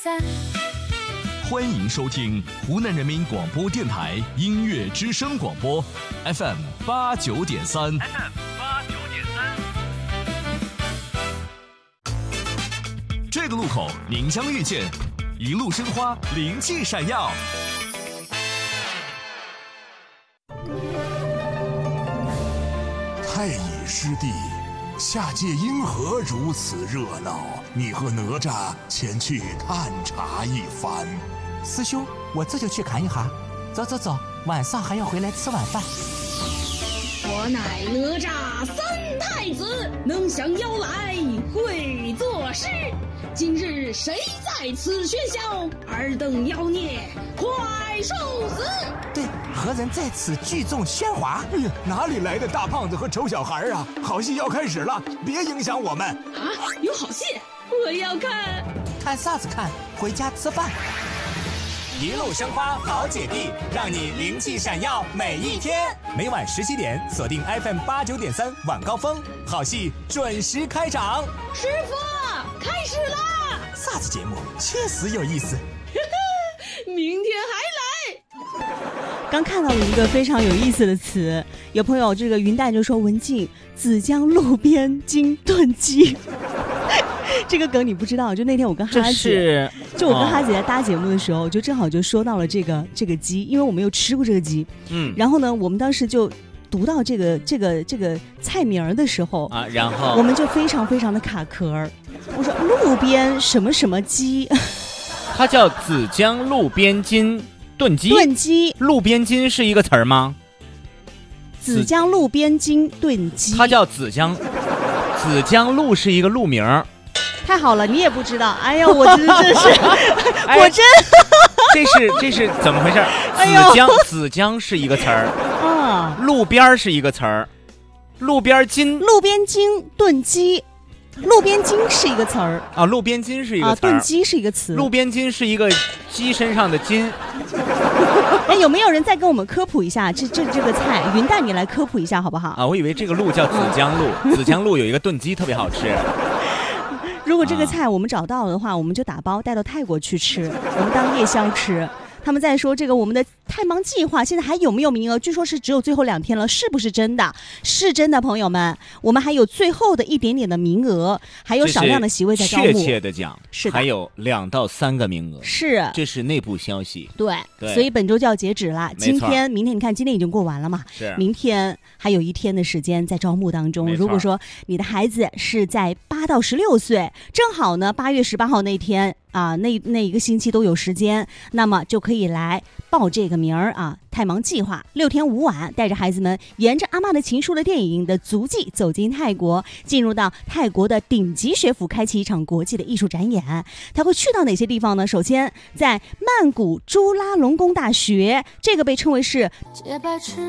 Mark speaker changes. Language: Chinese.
Speaker 1: 欢迎收听湖南人民广播电台音乐之声广播 FM89.3。这个路口您将遇见一路生花，灵气闪耀。
Speaker 2: 太乙师弟，下界因何如此热闹？你和哪吒前去探查一番。
Speaker 3: 师兄，我这就去看一下。走走走，晚上还要回来吃晚饭。
Speaker 4: 我乃哪吒三太子，能降妖来，会作诗。今日谁在此喧嚣？尔等妖孽，快受死！
Speaker 3: 对，何人在此聚众喧哗？
Speaker 2: 哎呀，哪里来的大胖子和丑小孩啊？好戏要开始了，别影响我们
Speaker 4: 啊！有好戏，我要看。
Speaker 3: 看啥子看？回家吃饭。
Speaker 5: 一路生花，好姐弟，让你灵气闪耀每一天。每晚17点，锁定 FM89.3晚高峰，好戏准时开场。
Speaker 4: 师傅，开始啦！
Speaker 3: 啥子节目？确实有意思。
Speaker 4: 明天还来。
Speaker 6: 刚看到了一个非常有意思的词，有朋友这个云淡就说文静子江路边经炖鸡。这个梗你不知道，就那天我跟哈姐，就我跟哈姐在搭节目的时候，就正好就说到了这个鸡，因为我没有吃过这个鸡，然后呢，我们当时就读到这个菜名的时候
Speaker 7: 啊，然后
Speaker 6: 我们就非常非常的卡壳儿。我说路边什么什么鸡，
Speaker 7: 它叫子江路边筋炖鸡。
Speaker 6: 炖鸡，
Speaker 7: 路边筋是一个词儿吗？
Speaker 6: 子江路边筋炖鸡，
Speaker 7: 它叫子江路是一个路名。
Speaker 6: 太好了，你也不知道。哎呀，我真是，我真，
Speaker 7: 这是怎么回事？子江是一个词儿啊，路边是一个词儿，路边筋
Speaker 6: 炖鸡，路边筋是一个词儿
Speaker 7: 啊，路边筋是一个词儿，
Speaker 6: 炖鸡是一个词，
Speaker 7: 路边筋是一个鸡身上的筋。
Speaker 6: 哎，有没有人再跟我们科普一下这个菜？云淡，你来科普一下好不好？
Speaker 7: 啊，我以为这个路叫子江路，子江路有一个炖鸡特别好吃。
Speaker 6: 如果这个菜我们找到的话，我们就打包带到泰国去吃，我们当夜宵吃。他们在说这个我们的太忙计划现在还有没有名额？据说是只有最后2天了，是不是真的？是真的，朋友们，我们还有最后的一点点的名额，还有少量的席位在招募。
Speaker 7: 确切的讲，是的，还有2到3个名额。
Speaker 6: 是，
Speaker 7: 这是内部消息。
Speaker 6: 对，所以本周就要截止了。今天、明天，你看今天已经过完了嘛？
Speaker 7: 是，
Speaker 6: 明天还有1天的时间在招募当中。如果说你的孩子是在8到16岁，正好呢8月18号那天。啊，那一个星期都有时间，那么就可以来报这个名儿啊！太忙计划6天5晚，带着孩子们沿着阿嬷的情书的电影的足迹走进泰国，进入到泰国的顶级学府，开启一场国际的艺术展演。他会去到哪些地方呢？首先，在曼谷朱拉隆功大学，这个被称为是